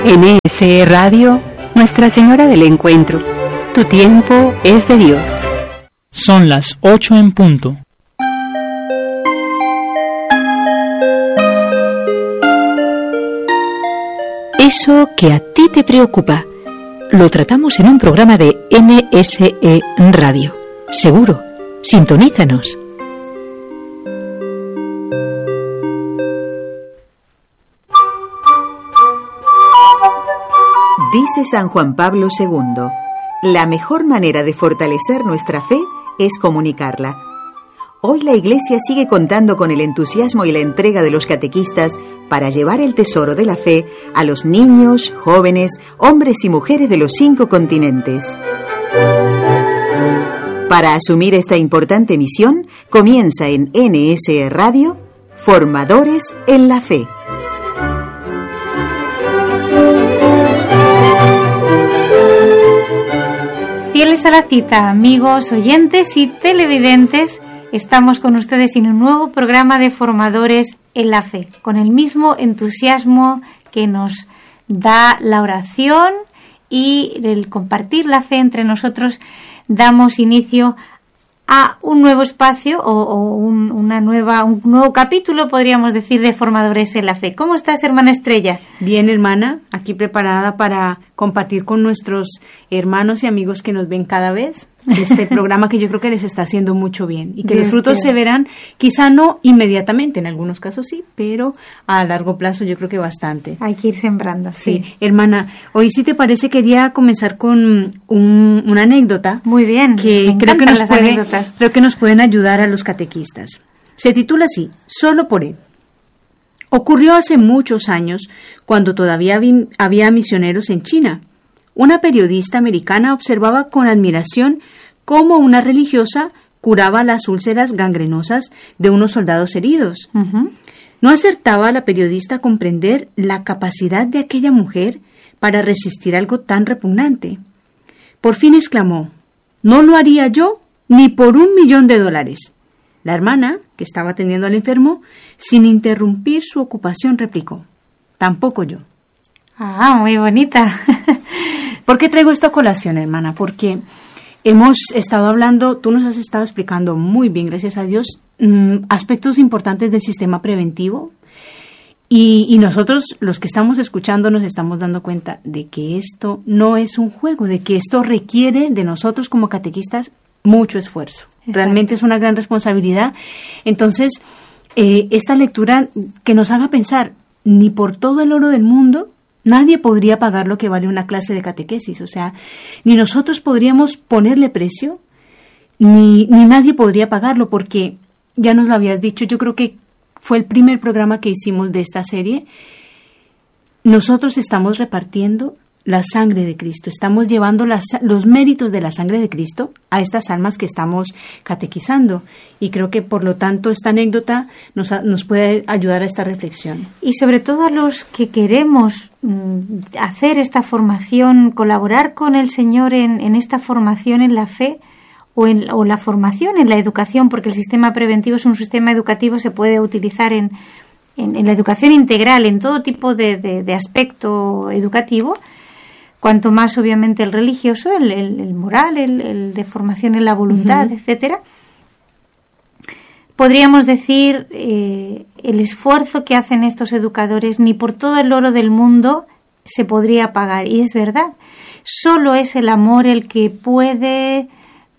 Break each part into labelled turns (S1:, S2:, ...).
S1: NSE Radio, Nuestra Señora del Encuentro. Tu tiempo es de Dios.
S2: Son las 8 en punto.
S3: Eso que a ti te preocupa, lo tratamos en un programa de NSE Radio. Seguro, sintonízanos.
S4: Dice San Juan Pablo II, la mejor manera de fortalecer nuestra fe es comunicarla. Hoy la Iglesia sigue contando con el entusiasmo y la entrega de los catequistas para llevar el tesoro de la fe a los niños, jóvenes, hombres y mujeres de los 5 continentes. Para asumir esta importante misión, comienza en NSE Radio, Formadores en la Fe.
S5: Fieles a la cita, amigos, oyentes y televidentes, estamos con ustedes en un nuevo programa de Formadores en la Fe, con el mismo entusiasmo que nos da la oración y el compartir la fe entre nosotros. Damos inicio a un nuevo espacio un nuevo capítulo, podríamos decir, de Formadores en la Fe. ¿Cómo estás, hermana Estrella?
S6: Bien, hermana, aquí preparada para compartir con nuestros hermanos y amigos que nos ven cada vez este programa que yo creo que les está haciendo mucho bien y que Dios los frutos se verán, quizá no inmediatamente, en algunos casos sí, pero a largo plazo yo creo que bastante.
S5: Hay que ir sembrando.
S6: Sí, hermana, hoy si te parece quería comenzar con una anécdota.
S5: Muy bien,
S6: que creo que nos pueden ayudar a los catequistas. Se titula así, Solo por él. Ocurrió hace muchos años, cuando todavía había misioneros en China. Una periodista americana observaba con admiración cómo una religiosa curaba las úlceras gangrenosas de unos soldados heridos. Uh-huh. No acertaba la periodista a comprender la capacidad de aquella mujer para resistir algo tan repugnante. Por fin exclamó, «No lo haría yo ni por $1.000.000». La hermana, que estaba atendiendo al enfermo, sin interrumpir su ocupación, replicó, «Tampoco yo».
S5: Ah, muy bonita.
S6: ¿Por qué traigo esto a colación, hermana? Porque hemos estado hablando, tú nos has estado explicando muy bien, gracias a Dios, aspectos importantes del sistema preventivo y nosotros, los que estamos escuchando, nos estamos dando cuenta de que esto no es un juego, de que esto requiere de nosotros como catequistas mucho esfuerzo. Exacto. Realmente es una gran responsabilidad. Entonces, esta lectura que nos haga pensar, ni por todo el oro del mundo nadie podría pagar lo que vale una clase de catequesis, o sea, ni nosotros podríamos ponerle precio, ni nadie podría pagarlo, porque ya nos lo habías dicho, yo creo que fue el primer programa que hicimos de esta serie. Nosotros estamos repartiendo la sangre de Cristo, estamos llevando los méritos de la sangre de Cristo a estas almas que estamos catequizando, y creo que por lo tanto esta anécdota nos puede ayudar a esta reflexión.
S5: Y sobre todo a los que queremos hacer esta formación, colaborar con el Señor en esta formación en la fe o la formación en la educación, porque el sistema preventivo es un sistema educativo, se puede utilizar en la educación integral, en todo tipo de aspecto educativo. Cuanto más, obviamente, el religioso, el moral, el de formación en la voluntad, uh-huh, etcétera. Podríamos decir, el esfuerzo que hacen estos educadores, ni por todo el oro del mundo se podría pagar. Y es verdad, solo es el amor el que puede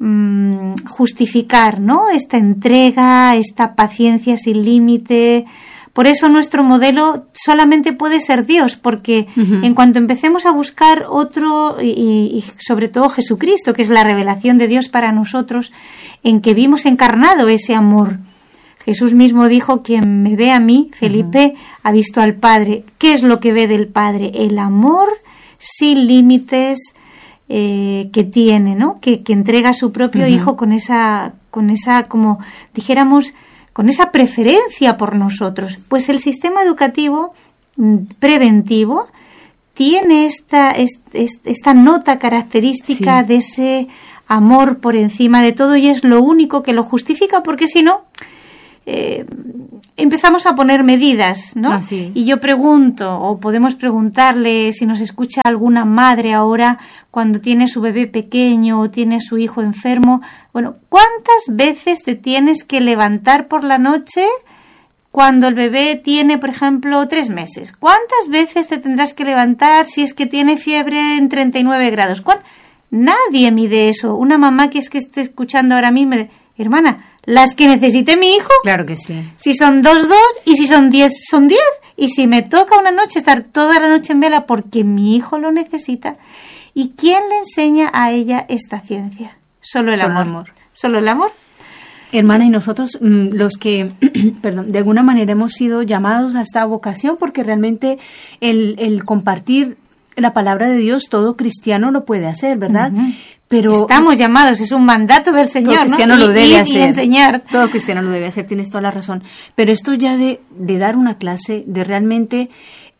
S5: justificar, ¿no?, esta entrega, esta paciencia sin límite. Por eso nuestro modelo solamente puede ser Dios, porque uh-huh, en cuanto empecemos a buscar otro, y sobre todo Jesucristo, que es la revelación de Dios para nosotros, en que vimos encarnado ese amor. Jesús mismo dijo, quien me ve a mí, Felipe, uh-huh, ha visto al Padre. ¿Qué es lo que ve del Padre? El amor sin límites que tiene, ¿no? Que entrega a su propio uh-huh, hijo con esa, como dijéramos, con esa preferencia por nosotros. Pues el sistema educativo preventivo tiene esta nota característica, sí, de ese amor por encima de todo, y es lo único que lo justifica, porque si no, empezamos a poner medidas, ¿no?
S6: Así.
S5: Y yo pregunto, o podemos preguntarle si nos escucha alguna madre ahora cuando tiene su bebé pequeño o tiene su hijo enfermo. Bueno, ¿cuántas veces te tienes que levantar por la noche cuando el bebé tiene, por ejemplo, 3 meses? ¿Cuántas veces te tendrás que levantar si es que tiene fiebre en 39 grados? Nadie mide eso. Una mamá que esté escuchando ahora mismo, hermana, las que necesite mi hijo.
S6: Claro que sí.
S5: Si son 2, y si son 10, son 10. Y si me toca una noche estar toda la noche en vela porque mi hijo lo necesita. ¿Y quién le enseña a ella esta ciencia? Solo el amor. Solo el amor.
S6: Hermana, y nosotros, los que, perdón, de alguna manera hemos sido llamados a esta vocación, porque realmente el compartir la palabra de Dios, todo cristiano lo puede hacer, ¿verdad?
S5: Uh-huh.
S6: Pero
S5: estamos llamados, es un mandato del Señor,
S6: todo cristiano,
S5: ¿no?
S6: lo debe hacer.
S5: Y enseñar.
S6: Todo cristiano lo debe hacer, tienes toda la razón. Pero esto ya de dar una clase, de realmente,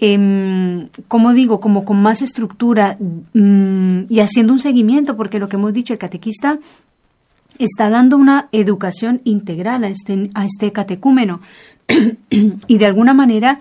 S6: como digo, como con más estructura y haciendo un seguimiento, porque lo que hemos dicho, el catequista está dando una educación integral a este catecúmeno y de alguna manera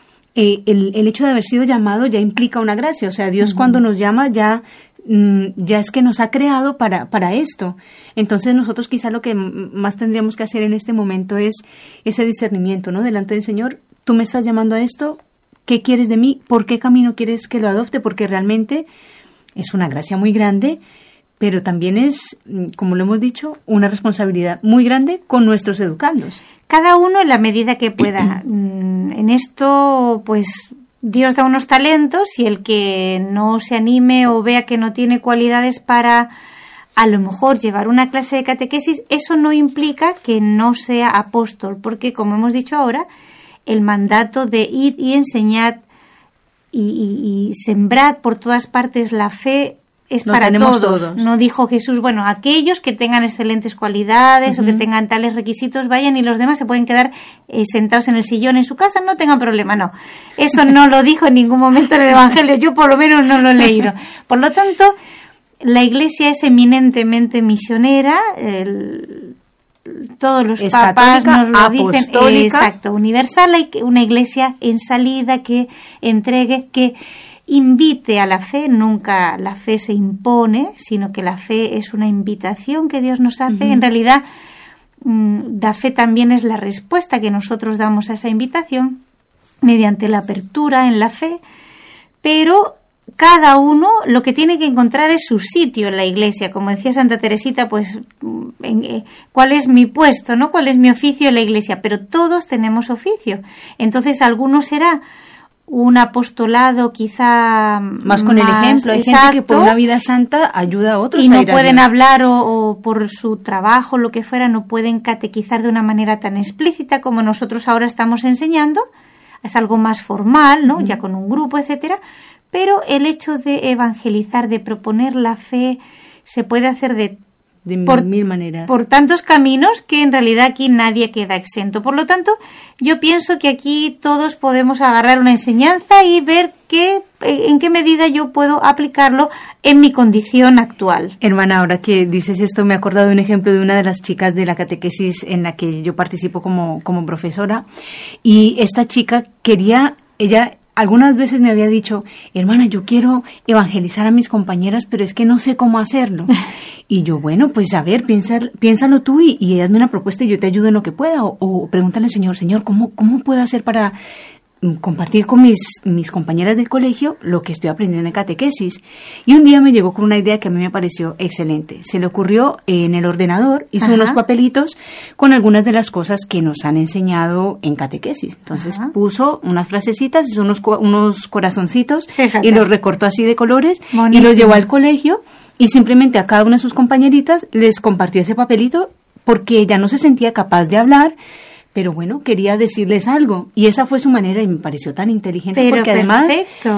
S6: el hecho de haber sido llamado ya implica una gracia. O sea, Dios cuando nos llama ya es que nos ha creado para esto. Entonces nosotros quizá lo que más tendríamos que hacer en este momento es ese discernimiento, ¿no? Delante del Señor, tú me estás llamando a esto, ¿qué quieres de mí? ¿Por qué camino quieres que lo adopte? Porque realmente es una gracia muy grande, pero también es, como lo hemos dicho, una responsabilidad muy grande con nuestros educandos.
S5: Cada uno en la medida que pueda. En esto, pues, Dios da unos talentos y el que no se anime o vea que no tiene cualidades para, a lo mejor, llevar una clase de catequesis, eso no implica que no sea apóstol, porque, como hemos dicho ahora, el mandato de ir y enseñar y sembrar por todas partes la fe es para todos. No dijo Jesús, bueno, aquellos que tengan excelentes cualidades o que tengan tales requisitos, vayan, y los demás se pueden quedar sentados en el sillón en su casa, no tengan problema. No, eso no lo dijo en ningún momento en el Evangelio, yo por lo menos no lo he leído. Por lo tanto, la Iglesia es eminentemente misionera, todos los
S6: es
S5: papas
S6: católica,
S5: nos lo dicen,
S6: apostólica.
S5: Universal, hay una Iglesia en salida que entregue, que invite a la fe. Nunca la fe se impone, sino que la fe es una invitación que Dios nos hace. En realidad, la fe también es la respuesta que nosotros damos a esa invitación mediante la apertura en la fe, pero cada uno lo que tiene que encontrar es su sitio en la Iglesia. Como decía Santa Teresita, pues, ¿cuál es mi puesto, no? ¿Cuál es mi oficio en la Iglesia? Pero todos tenemos oficio. Entonces, alguno será un apostolado quizá
S6: más con el ejemplo. Hay gente que por una vida santa ayuda a otros
S5: y no
S6: a ir
S5: pueden
S6: allá.
S5: hablar o por su trabajo, lo que fuera, no pueden catequizar de una manera tan explícita como nosotros ahora estamos enseñando. Es algo más formal, ¿no? Ya con un grupo, etcétera. Pero el hecho de evangelizar, de proponer la fe, se puede hacer de
S6: mil maneras.
S5: Por tantos caminos que en realidad aquí nadie queda exento. Por lo tanto, yo pienso que aquí todos podemos agarrar una enseñanza y ver en qué medida yo puedo aplicarlo en mi condición actual.
S6: Hermana, ahora que dices esto, me he acordado de un ejemplo de una de las chicas de la catequesis en la que yo participo como profesora. Y esta chica ella algunas veces me había dicho, hermana, yo quiero evangelizar a mis compañeras, pero es que no sé cómo hacerlo. Y yo, bueno, pues a ver, piénsalo tú y hazme una propuesta y yo te ayudo en lo que pueda. O pregúntale al Señor, ¿cómo puedo hacer para compartir con mis compañeras del colegio lo que estoy aprendiendo en catequesis? Y un día me llegó con una idea que a mí me pareció excelente. Se le ocurrió en el ordenador, hizo unos papelitos con algunas de las cosas que nos han enseñado en catequesis. Entonces puso unas frasecitas, hizo unos corazoncitos. Fíjate. Y los recortó así de colores. Buenísimo. Y los llevó al colegio y simplemente a cada una de sus compañeritas les compartió ese papelito porque ella no se sentía capaz de hablar, pero bueno, quería decirles algo. Y esa fue su manera y me pareció tan inteligente. Pero porque además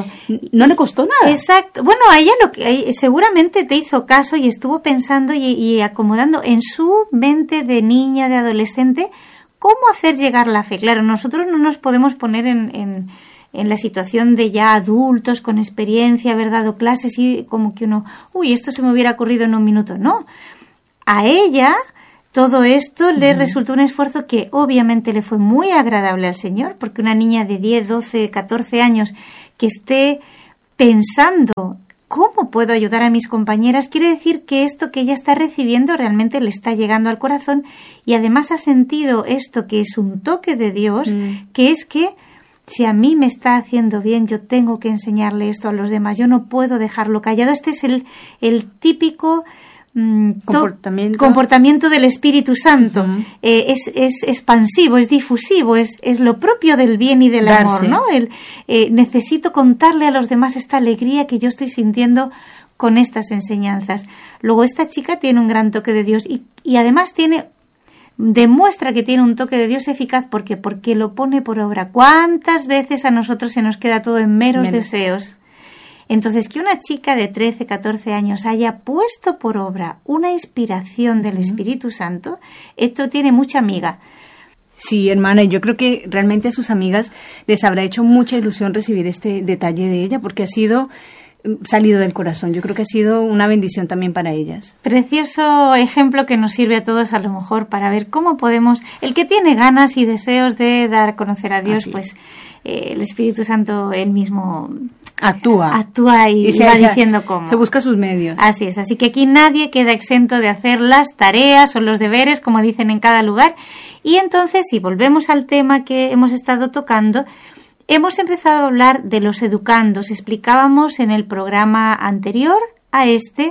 S6: no le costó nada.
S5: Exacto. Bueno, a ella seguramente te hizo caso y estuvo pensando y acomodando en su mente de niña, de adolescente, cómo hacer llegar la fe. Claro, nosotros no nos podemos poner en la situación de ya adultos con experiencia, haber dado clases y como que uno, esto se me hubiera ocurrido en un minuto. No. A ella Todo esto le resultó un esfuerzo que obviamente le fue muy agradable al Señor, porque una niña de 10, 12, 14 años que esté pensando ¿cómo puedo ayudar a mis compañeras? Quiere decir que esto que ella está recibiendo realmente le está llegando al corazón y además ha sentido esto que es un toque de Dios, que es que si a mí me está haciendo bien, yo tengo que enseñarle esto a los demás, yo no puedo dejarlo callado. Este es el típico comportamiento del Espíritu Santo. Es expansivo, es difusivo, es lo propio del bien y del amor, ¿no? Necesito contarle a los demás esta alegría que yo estoy sintiendo con estas enseñanzas. Luego esta chica tiene un gran toque de Dios y además demuestra que tiene un toque de Dios eficaz porque lo pone por obra. ¿Cuántas veces a nosotros se nos queda todo en meros deseos? Entonces, que una chica de 13, 14 años haya puesto por obra una inspiración del Espíritu Santo, esto tiene mucha amiga.
S6: Sí, hermana, y yo creo que realmente a sus amigas les habrá hecho mucha ilusión recibir este detalle de ella porque ha sido salido del corazón. Yo creo que ha sido una bendición también para ellas.
S5: Precioso ejemplo que nos sirve a todos a lo mejor para ver cómo podemos, el que tiene ganas y deseos de dar a conocer a Dios, pues el Espíritu Santo él mismo actúa y va diciendo cómo.
S6: Se busca sus medios.
S5: Así es, así que aquí nadie queda exento de hacer las tareas o los deberes, como dicen en cada lugar. Y entonces, si volvemos al tema que hemos estado tocando, hemos empezado a hablar de los educandos. Explicábamos en el programa anterior a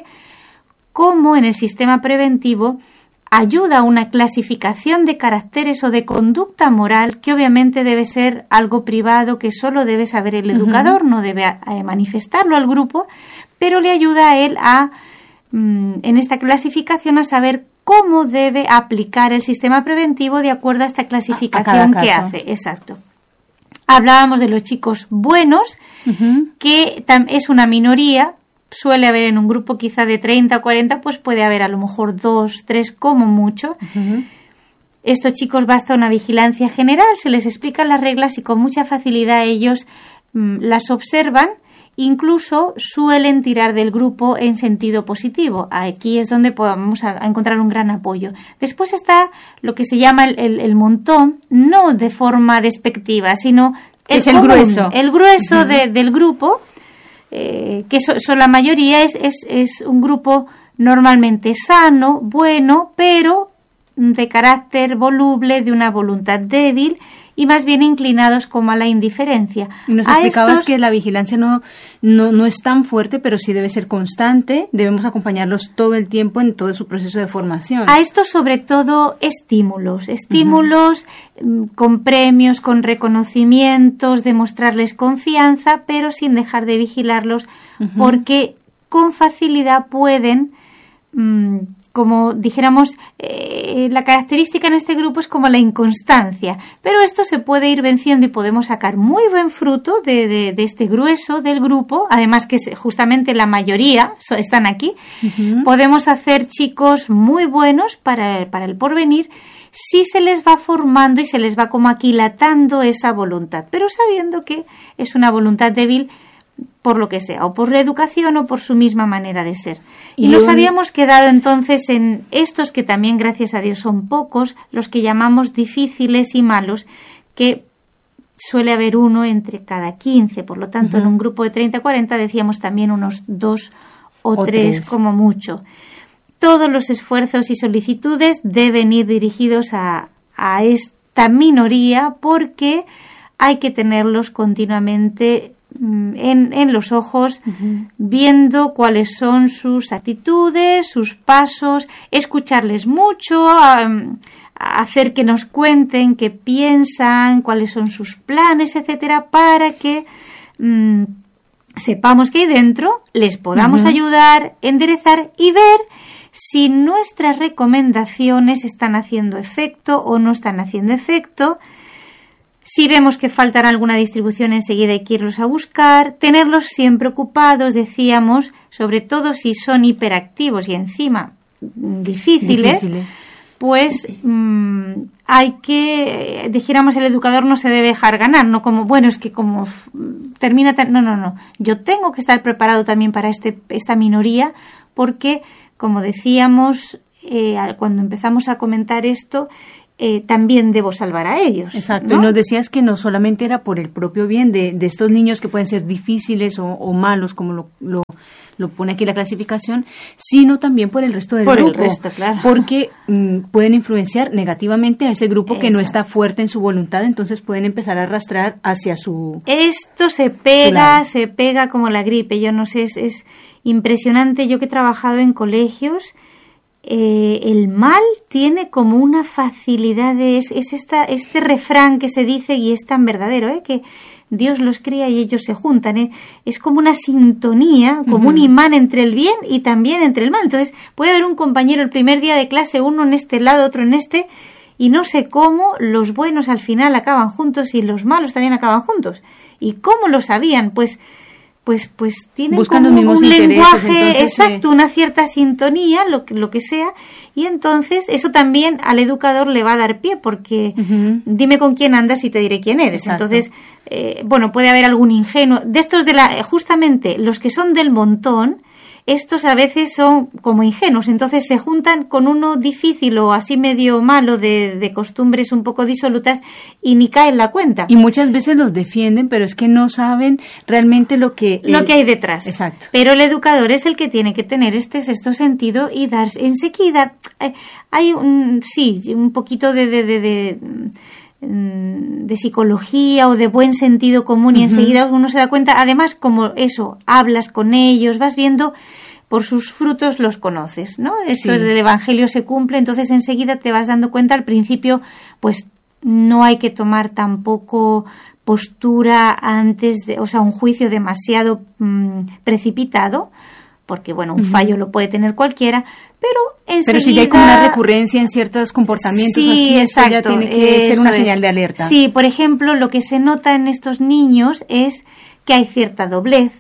S5: cómo en el sistema preventivo ayuda a una clasificación de caracteres o de conducta moral que obviamente debe ser algo privado que solo debe saber el educador, no debe manifestarlo al grupo, pero le ayuda a él en esta clasificación a saber cómo debe aplicar el sistema preventivo de acuerdo a esta clasificación que hace. Exacto. Hablábamos de los chicos buenos, que es una minoría. Suele haber en un grupo quizá de 30 o 40, pues puede haber a lo mejor 2, 3 como mucho. Estos chicos basta una vigilancia general, se les explican las reglas y con mucha facilidad ellos las observan, incluso suelen tirar del grupo en sentido positivo. Aquí es donde podemos encontrar un gran apoyo. Después está lo que se llama el montón, no de forma despectiva, sino el grueso del grupo, que son la mayoría, es un grupo normalmente sano, bueno, pero de carácter voluble, de una voluntad débil y más bien inclinados como a la indiferencia.
S6: Y nos explicabas que la vigilancia no es tan fuerte, pero sí debe ser constante, debemos acompañarlos todo el tiempo en todo su proceso de formación.
S5: A esto sobre todo estímulos con premios, con reconocimientos, demostrarles confianza, pero sin dejar de vigilarlos, porque con facilidad pueden, como dijéramos, la característica en este grupo es como la inconstancia, pero esto se puede ir venciendo y podemos sacar muy buen fruto de este grueso del grupo, además que justamente la mayoría están aquí. Podemos hacer chicos muy buenos para el porvenir si se les va formando y se les va como aquilatando esa voluntad, pero sabiendo que es una voluntad débil por lo que sea, o por reeducación o por su misma manera de ser. Y nos habíamos quedado entonces en estos que también, gracias a Dios, son pocos, los que llamamos difíciles y malos, que suele haber uno entre cada 15, por lo tanto, en un grupo de 30 o 40 decíamos también unos 2 o 3 como mucho. Todos los esfuerzos y solicitudes deben ir dirigidos a esta minoría porque hay que tenerlos continuamente en los ojos, viendo cuáles son sus actitudes, sus pasos, escucharles mucho, hacer que nos cuenten qué piensan, cuáles son sus planes, etcétera, para que sepamos qué hay dentro, les podamos ayudar, enderezar y ver si nuestras recomendaciones están haciendo efecto o no están haciendo efecto. Si vemos que faltan alguna distribución, enseguida hay que irlos a buscar, tenerlos siempre ocupados, decíamos, sobre todo si son hiperactivos y encima difíciles. Pues hay que, dijéramos, el educador no se debe dejar ganar, no como, bueno, es que como termina, no. Yo tengo que estar preparado también para esta minoría porque, como decíamos, cuando empezamos a comentar esto, también debo salvar a ellos.
S6: Exacto,
S5: ¿no?
S6: Y nos decías que no solamente era por el propio bien de estos niños que pueden ser difíciles o malos, como lo pone aquí la clasificación, sino también por el resto del grupo.
S5: Por el resto, claro.
S6: Porque pueden influenciar negativamente a ese grupo que no
S5: Exacto.
S6: está fuerte en su voluntad, entonces pueden empezar a arrastrar hacia su...
S5: Esto se pega como la gripe. Yo no sé, es impresionante. Yo que he trabajado en colegios, el mal tiene como una facilidad este refrán que se dice y es tan verdadero, que Dios los cría y ellos se juntan, es como una sintonía, como un imán entre el bien y también entre el mal. Entonces puede haber un compañero el primer día de clase, uno en este lado, otro en este, y no sé cómo los buenos al final acaban juntos y los malos también acaban juntos. ¿Y cómo lo sabían? Pues tienen
S6: buscan
S5: como
S6: los mismos
S5: un lenguaje,
S6: entonces,
S5: exacto, una cierta sintonía, lo que sea, y entonces eso también al educador le va a dar pie, porque dime con quién andas y te diré quién eres.
S6: Exacto.
S5: Entonces, puede haber algún ingenuo, de estos justamente los que son del montón, estos a veces son como ingenuos, entonces se juntan con uno difícil o así medio malo de costumbres un poco disolutas y ni caen la cuenta.
S6: Y muchas veces los defienden, pero es que no saben realmente lo que
S5: hay detrás.
S6: Exacto.
S5: Pero el educador es el que tiene que tener este sexto sentido y dar enseguida. Hay un poquito de psicología o de buen sentido común y enseguida uno se da cuenta, además como eso, hablas con ellos, vas viendo, por sus frutos los conoces, ¿no? Esto del Evangelio se cumple, entonces enseguida te vas dando cuenta. Al principio pues no hay que tomar tampoco postura un juicio demasiado precipitado, porque bueno, un fallo lo puede tener cualquiera, pero enseguida...
S6: Pero si ya hay como una recurrencia en ciertos comportamientos,
S5: sí,
S6: así,
S5: exacto,
S6: esto ya tiene que ser una señal de alerta.
S5: Sí, por ejemplo, lo que se nota en estos niños es que hay cierta doblez,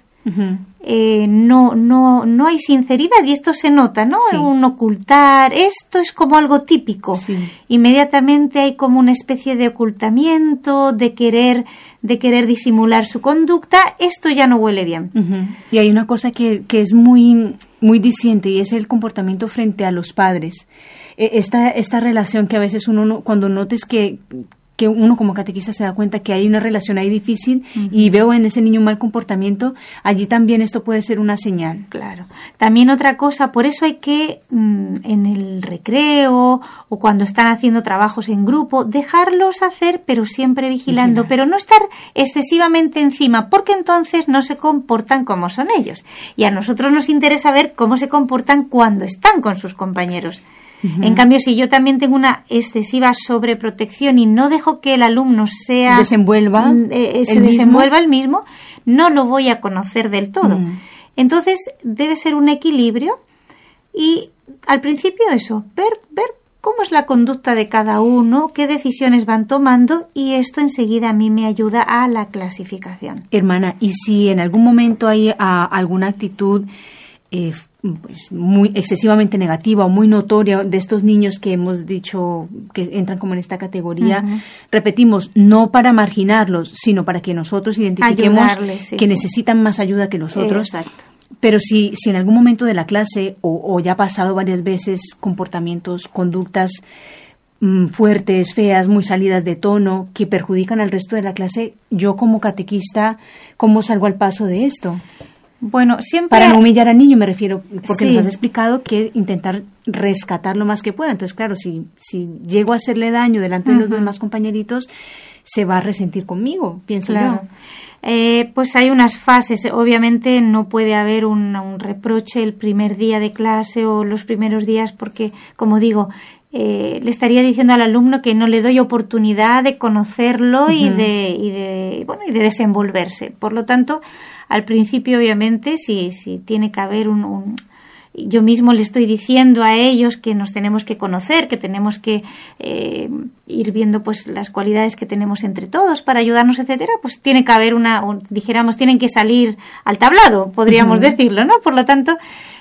S5: no hay sinceridad, y esto se nota, ¿no?
S6: Sí.
S5: Un ocultar, esto es como algo típico.
S6: Sí.
S5: Inmediatamente hay como una especie de ocultamiento, de querer disimular su conducta. Esto ya no huele bien.
S6: Y hay una cosa que es muy, muy diciente, y es el comportamiento frente a los padres. Esta relación que a veces uno, cuando notes que uno como catequista se da cuenta que hay una relación ahí difícil y veo en ese niño un mal comportamiento, allí también esto puede ser una señal.
S5: Claro. También otra cosa, por eso hay que en el recreo o cuando están haciendo trabajos en grupo, dejarlos hacer, pero siempre vigilando, pero no estar excesivamente encima, porque entonces no se comportan como son ellos. Y a nosotros nos interesa ver cómo se comportan cuando están con sus compañeros. En cambio, si yo también tengo una excesiva sobreprotección y no dejo que el alumno se desenvuelva el mismo, no lo voy a conocer del todo. Entonces, debe ser un equilibrio y al principio eso, ver cómo es la conducta de cada uno, qué decisiones van tomando, y esto enseguida a mí me ayuda a la clasificación.
S6: Hermana, y si en algún momento hay alguna actitud pues muy excesivamente negativa o muy notoria de estos niños que hemos dicho que entran como en esta categoría, repetimos, no para marginarlos, sino para que nosotros identifiquemos que necesitan más ayuda que nosotros.
S5: Exacto.
S6: Pero si en algún momento de la clase o ya ha pasado varias veces comportamientos, conductas fuertes, feas, muy salidas de tono, que perjudican al resto de la clase, yo como catequista, ¿cómo salgo al paso de esto?
S5: Bueno, siempre...
S6: Para no humillar al niño me refiero, porque nos has explicado que intentar rescatar lo más que pueda. Entonces, claro, si llego a hacerle daño delante de los demás compañeritos, se va a resentir conmigo, pienso yo.
S5: Pues hay unas fases. Obviamente no puede haber un reproche el primer día de clase o los primeros días, porque, como digo, le estaría diciendo al alumno que no le doy oportunidad de conocerlo y de desenvolverse. Por lo tanto, al principio, obviamente, si tiene que haber yo mismo le estoy diciendo a ellos que nos tenemos que conocer, que tenemos que ir viendo pues las cualidades que tenemos entre todos para ayudarnos, etcétera, pues tiene que haber tienen que salir al tablado, podríamos decirlo, ¿no? Por lo tanto,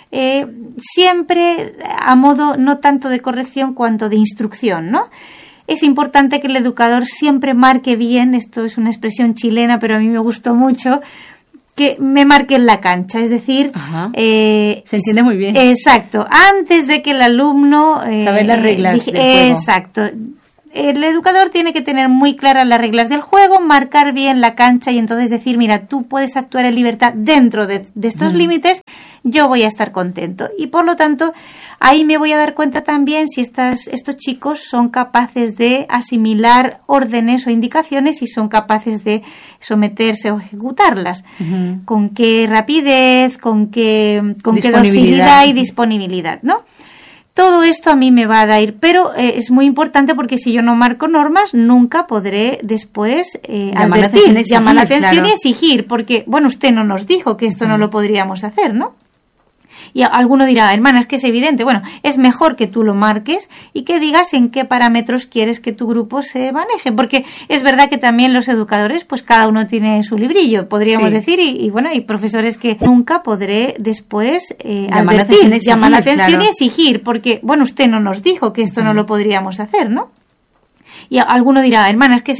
S5: siempre a modo no tanto de corrección cuanto de instrucción, ¿no? Es importante que el educador siempre marque bien, esto es una expresión chilena, pero a mí me gustó mucho, que me marquen la cancha, es decir...
S6: se entiende muy bien.
S5: Exacto, antes de que el alumno...
S6: saber las reglas del juego.
S5: Exacto. El educador tiene que tener muy claras las reglas del juego, marcar bien la cancha y entonces decir, mira, tú puedes actuar en libertad dentro de estos límites, yo voy a estar contento. Y por lo tanto, ahí me voy a dar cuenta también si estos chicos son capaces de asimilar órdenes o indicaciones y son capaces de someterse o ejecutarlas. Con qué rapidez, con qué docilidad y disponibilidad, ¿no? Todo esto a mí me va a dar, pero es muy importante porque si yo no marco normas, nunca podré después llamar la atención y exigir, porque, bueno, usted no nos dijo que esto no lo podríamos hacer, ¿no? Y alguno dirá, hermana, es que es evidente. Bueno, es mejor que tú lo marques y que digas en qué parámetros quieres que tu grupo se maneje, porque es verdad que también los educadores, pues cada uno tiene su librillo, podríamos decir, y bueno, hay profesores que nunca podré después llamar la atención y exigir, porque, bueno, usted no nos dijo que esto no lo podríamos hacer, ¿no? Y alguno dirá, hermana, es que